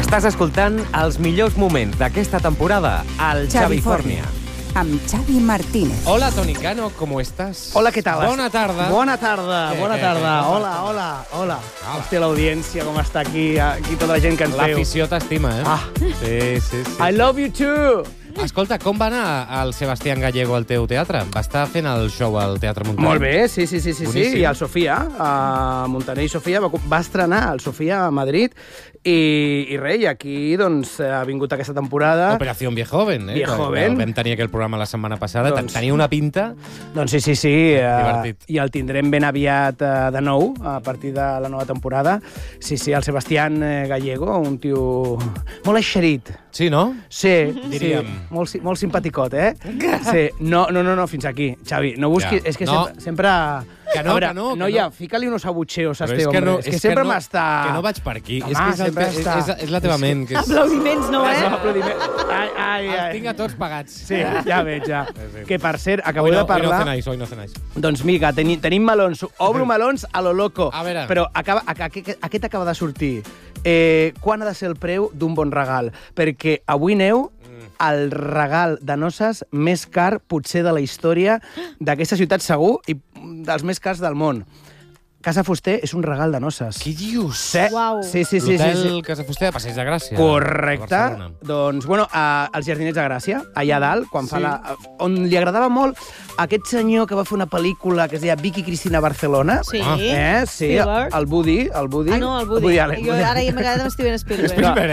Estàs escoltant els millors moments d'aquesta temporada al Xavifòrnia. Amb Xavi Martínez. Hola, Toni Cano, ¿cómo estás? Hola, què tal? Bona tarda. Bona tarda, bona tarda. Hola. Hòstia, l'audiència, com està aquí tota la gent que ens veu. L'afició t'estima, eh? Ah. Sí. I love you too! Escolta, com va anar el Sebastián Gallego al teu teatre? Va estar fent el show al Teatre Montaner. Molt bé, sí. Boníssim. I el Sofia, a Montaner i Sofia, va estrenar el Sofia a Madrid i res, i aquí doncs, ha vingut aquesta temporada. Operació Viejoven, eh? Viejoven. Vam tenir aquell programa la setmana passada. Doncs- Tenia una pinta. Doncs sí. Divertit. I el tindrem ben aviat de nou, a partir de la nova temporada. Sí, el Sebastián Gallego, un tio molt eixerit. Sí, no? Sí, Diríem. sí. Molt simpaticot, eh? Sí. No, fins aquí, Xavi. No busquis... Ja. És que No. sempre... Que no, a veure, que no. Noia, fica-li unos abucheos a Però este és que hombre. no, és que sempre m'està... Que no vaig per aquí. Home, És que sempre està. és la teva ment. Que és... Aplaudiments no, Els eh? aplaudiments. Ai. Els tinc a tots pagats. Sí, ja veig, ja. Sí. Que, per cert, acabo Hoy de parlar... Hoy no cenáis. Doncs, mica, tenim melons. Obro melons a lo loco. A veure. Però aquest acaba de sortir. Quan ha de ser el preu d'un bon regal? Perquè avui neu el regal de noces més car, potser, de la història d'aquesta ciutat, segur, i dels més cars del món. Casa Fuster és un regal de noces. Què dius? Sí. Uau. Sí. L'hotel Casa Fuster de Passeig de Gràcia. Correcte. a Barcelona. Doncs, bueno, als Jardinets de Gràcia, allà dalt, quan fa on li agradava molt aquest senyor que va fer una pel·lícula que es deia Vicky Cristina Barcelona. Sí. Sí, Spielberg. el Woody. Ah, no, el Woody. Allen. Jo ara ja m'agrada amb Steven Spielberg. Spielberg,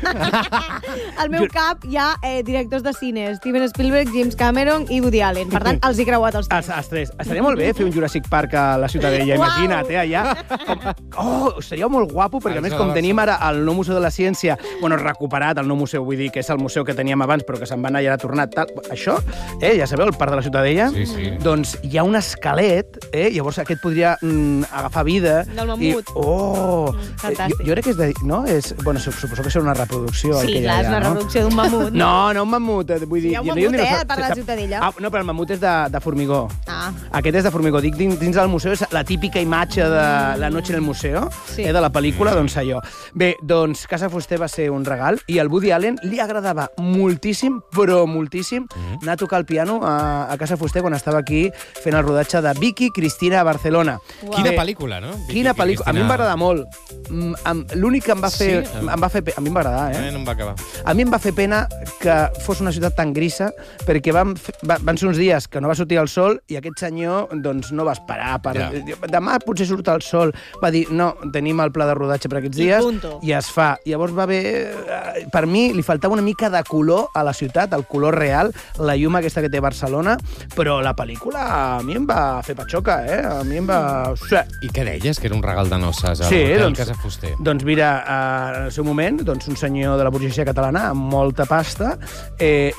eh? Al meu cap hi ha directors de cine, Steven Spielberg, James Cameron i Woody Allen. Per tant, els he creuat els tres. Els tres. Estaria molt bé fer un Jurassic Park a la Ciutadella, Uau! imagina't, allà. Seria molt guapo, perquè a més, com tenim ara el Nou Museu de la Ciència, bueno, recuperat el Nou Museu, vull dir que és el museu que teníem abans, però que se'n va anar i ara ha tornat tal. Això, ja sabeu, el Parc de la Ciutadella? Sí. Doncs hi ha un esquelet, llavors aquest podria agafar vida. Del mamut. Fantàstic. Jo crec que és de... No? Bueno, suposo que serà una reproducció. Sí, el que clar, hi ha és allà, una no? reproducció d'un mamut. No, un mamut. Vull dir, Hi ha un mamut, al Parc de la Ciutadella. No, però el mamut és de formigó. Ah. Aquest és de formigó. Dic, dins del museu és la típica imatge de La noche en el museo, Sí. de la pel·lícula, doncs allò. Bé, doncs Casa Fuster va ser un regal i al Woody Allen li agradava moltíssim, però moltíssim, anar a tocar el piano a Casa Fuster quan estava aquí fent el rodatge de Vicky Cristina a Barcelona. Uau. Quina Bé, pel·lícula, no? Quina pel·lícula. A mi em va agradar molt. L'únic que em va fer... Sí? A mi em va agradar, A mi no em va acabar. A mi em va fer pena que fos una ciutat tan grisa, perquè van ser uns dies que no va sortir el sol i aquest senyor doncs, no va esperar. Ja. Demà potser surt el sol. Va dir, no, tenim el pla de rodatge per aquests I dies punto. i es fa. Llavors va haver... Per mi li faltava una mica de color a la ciutat, el color real, la llum aquesta que té Barcelona, però la pel·lícula a mi em va fer patxoca, A mi em va... Sí. I què deies? Que era un regal de noces a Sí, l'hotel Casa Fuster. Doncs mira, en el seu moment, un senyor de la burgesia catalana amb molta pasta